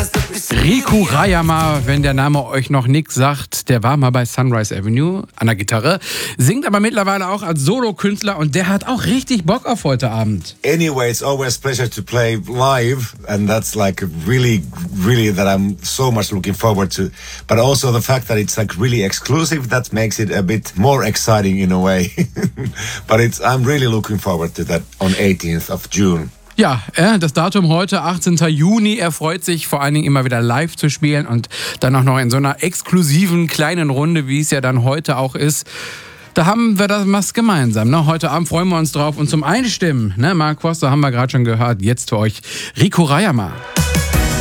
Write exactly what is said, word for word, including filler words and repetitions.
Riku Rayama, wenn der Name euch noch nichts sagt, der war mal bei Sunrise Avenue an der Gitarre, singt aber mittlerweile auch als Solokünstler und der hat auch richtig Bock auf heute Abend. Anyway, it's always a pleasure to play live and that's like really, really that I'm so much looking forward to. But also the fact that it's like really exclusive, that makes it a bit more exciting in a way. But it's I'm really looking forward to that on eighteenth of June. Ja, äh, das Datum heute, achtzehnten Juni. Er freut sich vor allen Dingen immer wieder live zu spielen und dann auch noch in so einer exklusiven kleinen Runde, wie es ja dann heute auch ist. Da haben wir das was gemeinsam. Ne? Heute Abend freuen wir uns drauf. Und zum Einstimmen, ne, Mark Foster haben wir gerade schon gehört, jetzt für euch Riku Rayama.